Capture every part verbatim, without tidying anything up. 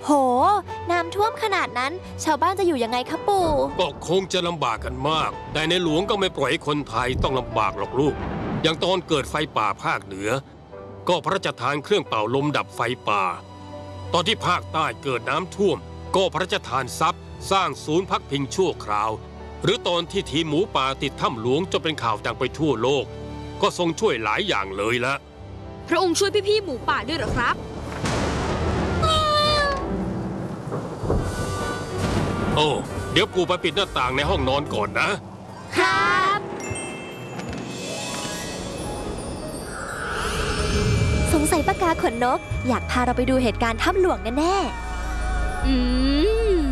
โหน้ำท่วมขนาดนั้นชาวบ้านจะอยู่ยังไงคะปู่ก็คงจะลำบากกันมากแต่ในหลวงก็ไม่ปล่อยให้คนไทยต้องลำบากหรอกลูกอย่างตอนเกิดไฟป่าภาคเหนือก็พระราชทานเครื่องเป่าลมดับไฟป่าตอนที่ภาคใต้เกิดน้ำท่วมก็พระราชทานทรัพย์สร้างศูนย์พักพิงชั่วคราวหรือตอนที่ทีมหมูป่าติดถ้ำหลวงจนเป็นข่าวดังไปทั่วโลกก็ทรงช่วยหลายอย่างเลยละพระองค์ช่วยพี่ๆหมูป่าด้วยเหรอครับโอ้เดี๋ยวปู่ไปปิดหน้าต่างในห้องนอนก่อนนะครับสงสัยปากกาขนนกอยากพาเราไปดูเหตุการณ์ถ้ำหลวงแน่ๆอืม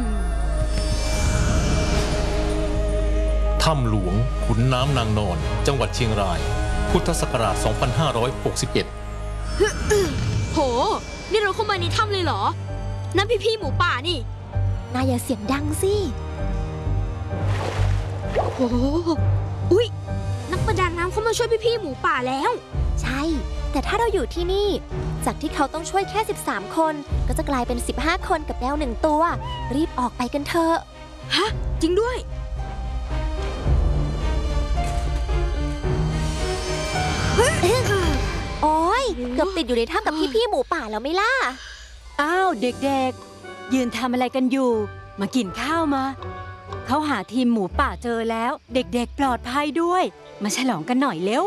ถ้ำหลวงขุนน้ำนางนอนจังหวัดเชียงรายพุทธศักราช สองพันห้าร้อยหกสิบเอ็ดโหนี่เราเข้ามาในถ้ำเลยเหรอนั่นพี่ๆหมูป่านี่นายอย่าเสียงดังสิโอ้อุ๊ยนักประดาน้ำเขามาช่วยพี่ๆหมูป่าแล้วใช่แต่ถ้าเราอยู่ที่นี่จากที่เขาต้องช่วยแค่สิบสามคนก็จะกลายเป็นสิบห้าคนกับแมวหนึ่งตัวรีบออกไปกันเถอะฮะจริงด้วยโอ้ยเกือบติดอยู่ในถ้ำกับพี่ๆหมูป่าแล้วไม่ล่ะอ้าวเด็กๆยืนทำอะไรกันอยู่มากินข้าวมาเขาหาทีมหมูป่าเจอแล้วเด็กๆปลอดภัยด้วยมาฉลองกันหน่อยเร็ว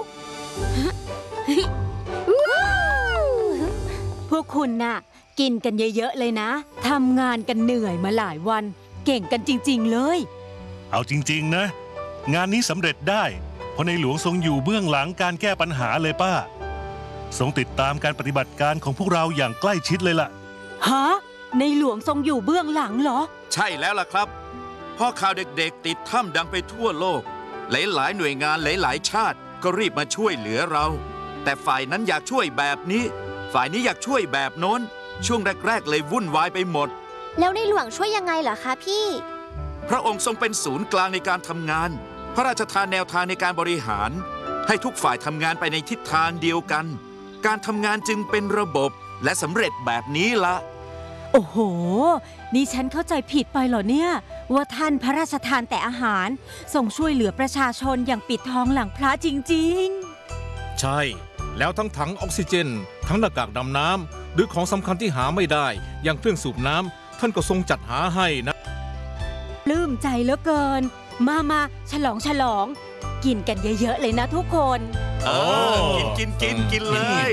พวกคุณน่ะกินกันเยอะๆเลยนะทำงานกันเหนื่อยมาหลายวันเก่งกันจริงๆเลยเอาจริงๆนะงานนี้สำเร็จได้เพราะในหลวงทรงอยู่เบื้องหลังการแก้ปัญหาเลยป้าทรงติดตามการปฏิบัติการของพวกเราอย่างใกล้ชิดเลยล่ะฮะในหลวงทรงอยู่เบื้องหลังเหรอใช่แล้วล่ะครับพอข่าวเด็กๆติดถ้ำดังไปทั่วโลกหลายๆหน่วยงานหลายๆชาติก็รีบมาช่วยเหลือเราแต่ฝ่ายนั้นอยากช่วยแบบนี้ฝ่ายนี้อยากช่วยแบบโน้นช่วงแรกๆเลยวุ่นวายไปหมดแล้วในหลวงช่วยยังไงเหรอคะพี่พระองค์ทรงเป็นศูนย์กลางในการทำงานพระราชทานแนวทางในการบริหารให้ทุกฝ่ายทำงานไปในทิศทางเดียวกันการทำงานจึงเป็นระบบและสำเร็จแบบนี้ละโอ้โหนี่ฉันเข้าใจผิดไปเหรอเนี่ยว่าท่านพระราชทานแต่อาหารส่งช่วยเหลือประชาชนอย่างปิดทองหลังพระจริงๆใช่แล้วทั้งถังออกซิเจนทั้งหน้ากากดำน้ำหรือของสำคัญที่หาไม่ได้อย่างเครื่องสูบน้ำท่านก็ทรงจัดหาให้นะปลื้มใจเหลือเกินมามาฉลองฉลองกินกันเยอะๆเลยนะทุกคนเออกินกินกินกินเลย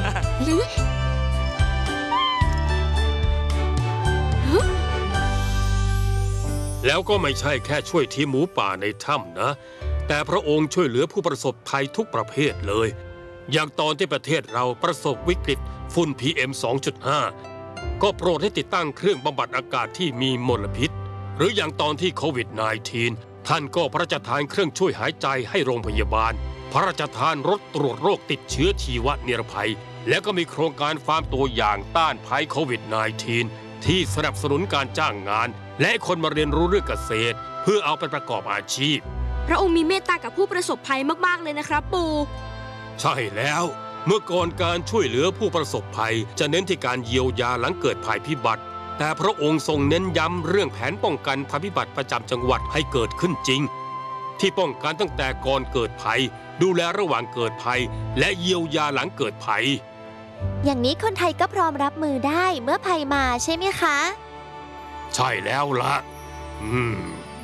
แล้วก็ไม่ใช่แค่ช่วยทีมหมูป่าในถ้ำนะแต่พระองค์ช่วยเหลือผู้ประสบภัยทุกประเภทเลยอย่างตอนที่ประเทศเราประสบวิกฤตฝุ่น พี เอ็ม สองจุดห้า ก็โปรดให้ติดตั้งเครื่องบำบัดอากาศที่มีมลพิษหรืออย่างตอนที่โควิด สิบเก้า ท่านก็พระราชทานเครื่องช่วยหายใจให้โรงพยาบาลพระราชทานรถตรวจโรคติดเชื้อชีวนิรภัยและก็มีโครงการฟาร์มตัวอย่างต้านภัยโควิด สิบเก้า ที่สนับสนุนการจ้างงานและคนมาเรียนรู้เรื่องเกษตรเพื่อเอาไปประกอบอาชีพพระองค์มีเมตตากับผู้ประสบภัยมากๆเลยนะครับปู่ใช่แล้วเมื่อก่อนการช่วยเหลือผู้ประสบภัยจะเน้นที่การเยียวยาหลังเกิดภัยพิบัติแต่พระองค์ทรงเน้นย้ำเรื่องแผนป้องกันภัยพิบัติประจำจังหวัดให้เกิดขึ้นจริงที่ป้องกันตั้งแต่ก่อนเกิดภัยดูแลระหว่างเกิดภัยและเยียวยาหลังเกิดภัยอย่างนี้คนไทยก็พร้อมรับมือได้เมื่อภัยมาใช่ไหมคะใช่แล้วล่ะอืม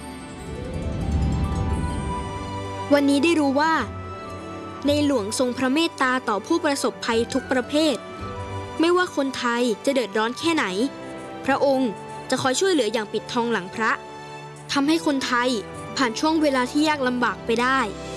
วันนี้ได้รู้ว่าในหลวงทรงพระเมตตาต่อผู้ประสบภัยทุกประเภทไม่ว่าคนไทยจะเดือดร้อนแค่ไหนพระองค์จะคอยช่วยเหลืออย่างปิดทองหลังพระทำให้คนไทยผ่านช่วงเวลาที่ยากลำบากไปได้